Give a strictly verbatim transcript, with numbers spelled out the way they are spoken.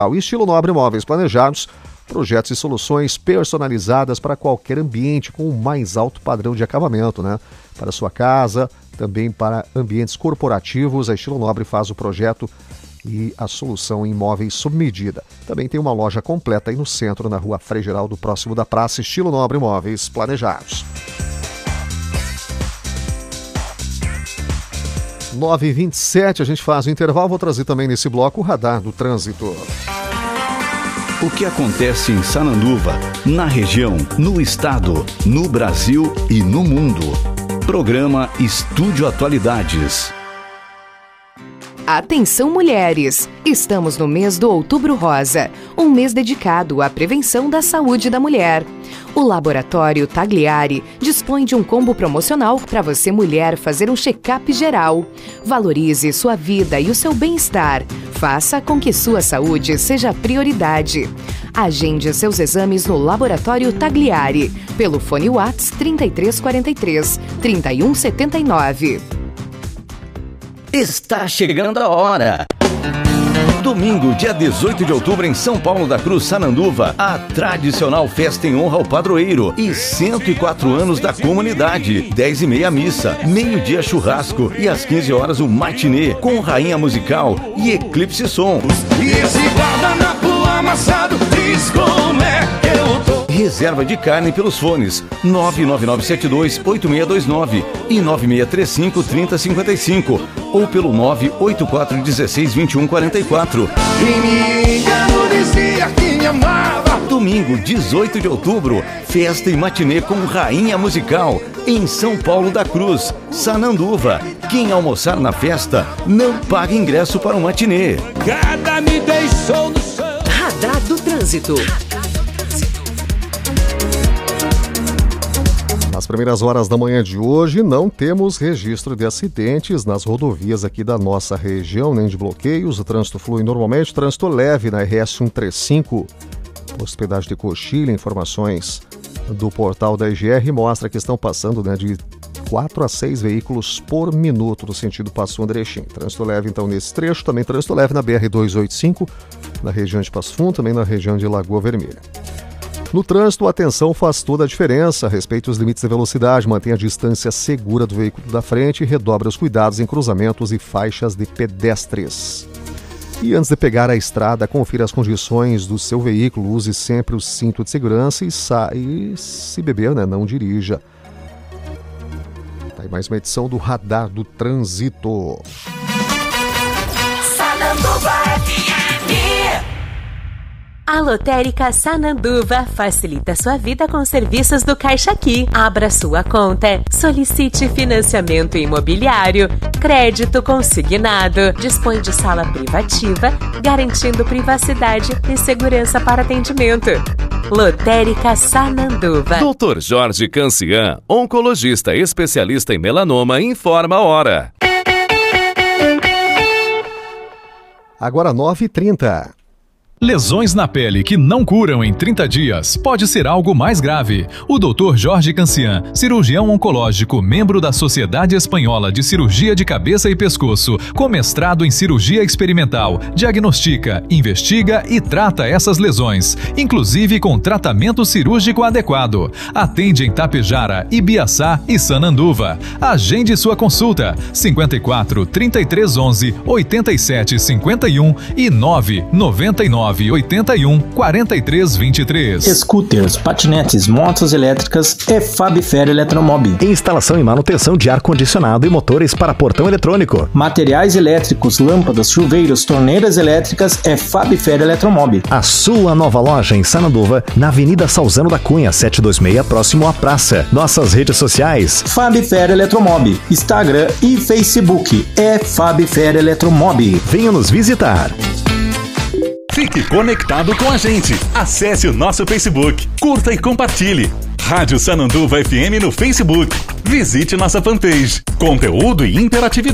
Ao estilo Nobre Móveis Planejados, projetos e soluções personalizadas para qualquer ambiente com o mais alto padrão de acabamento, né? Para sua casa, também para ambientes corporativos, a Estilo Nobre faz o projeto e a solução em móveis sob medida. Também tem uma loja completa aí no centro, na rua Frei Geraldo, próximo da praça. Estilo Nobre Móveis Planejados. nove e vinte e sete, a gente faz o intervalo. Vou trazer também nesse bloco o radar do trânsito. O que acontece em Sananduva, na região, no estado, no Brasil e no mundo. Programa Estúdio Atualidades. Atenção, mulheres! Estamos no mês do Outubro Rosa, um mês dedicado à prevenção da saúde da mulher. O Laboratório Tagliari dispõe de um combo promocional para você, mulher, fazer um check-up geral. Valorize sua vida e o seu bem-estar. Faça com que sua saúde seja prioridade. Agende seus exames no Laboratório Tagliari, pelo fone WhatsApp trinta e três quarenta e três, trinta e um setenta e nove. Está chegando a hora! Domingo, dia dezoito de outubro, em São Paulo da Cruz, Sananduva, a tradicional festa em honra ao padroeiro e cento e quatro anos da comunidade. dez e meia missa, meio-dia churrasco e às quinze horas o matinê com Rainha Musical e Eclipse Som. E esse guardanapo amassado diz como é que eu tô. Reserva de carne pelos fones nove nove nove sete dois oito seis dois nove e nove seis três cinco, três zero cinco cinco ou pelo nove oito quatro um seis, dois um quatro quatro. E me engano, dizia que me amava. Domingo, dezoito de outubro, festa e matinê com Rainha Musical em São Paulo da Cruz, Sananduva. Quem almoçar na festa não paga ingresso para o matinê. Cada me deixou no chão. Radar do Trânsito. Nas primeiras horas da manhã de hoje, não temos registro de acidentes nas rodovias aqui da nossa região, nem de bloqueios. O trânsito flui normalmente, trânsito leve na R S cento e trinta e cinco, hospedagem de Coxilha. Informações do portal da I G R mostra que estão passando, né, de quatro a seis veículos por minuto no sentido Passo Andrechim. Trânsito leve, então, nesse trecho. Também trânsito leve na B R duzentos e oitenta e cinco, na região de Passo Fundo, também na região de Lagoa Vermelha. No trânsito, a atenção faz toda a diferença. Respeite os limites de velocidade, mantenha a distância segura do veículo da frente e redobre os cuidados em cruzamentos e faixas de pedestres. E antes de pegar a estrada, confira as condições do seu veículo, use sempre o cinto de segurança e, sa- e se beber, né, não dirija. Tá aí mais uma edição do Radar do Trânsito. Sananduva F M. A Lotérica Sananduva facilita sua vida com serviços do Caixa Aqui. Abra sua conta, solicite financiamento imobiliário, crédito consignado, dispõe de sala privativa, garantindo privacidade e segurança para atendimento. Lotérica Sananduva. doutor Jorge Cancian, oncologista especialista em melanoma, informa a hora. Agora nove e trinta. Lesões na pele que não curam em trinta dias pode ser algo mais grave. O doutor Jorge Cancian, cirurgião oncológico, membro da Sociedade Espanhola de Cirurgia de Cabeça e Pescoço, com mestrado em cirurgia experimental, diagnostica, investiga e trata essas lesões, inclusive com tratamento cirúrgico adequado. Atende em Tapejara, Ibiaçá e Sananduva. Agende sua consulta cinquenta e quatro, trinta e três, onze, oitenta e sete, cinquenta e um e nove noventa e nove, oitenta e um, quarenta e três, vinte e três. Scooters, patinetes, motos elétricas é Fabifer Eletromob. Instalação e manutenção de ar-condicionado e motores para portão eletrônico. Materiais elétricos, lâmpadas, chuveiros, torneiras elétricas é Fabifer Eletromob. A sua nova loja em Sananduva, na Avenida Salzano da Cunha, setecentos e vinte e seis, próximo à praça. Nossas redes sociais: Fabifer Eletromob, Instagram e Facebook é Fabifer Eletromob. Venha nos visitar. Fique conectado com a gente. Acesse o nosso Facebook, curta e compartilhe. Rádio Sananduva F M no Facebook. Visite nossa fanpage. Conteúdo e interatividade.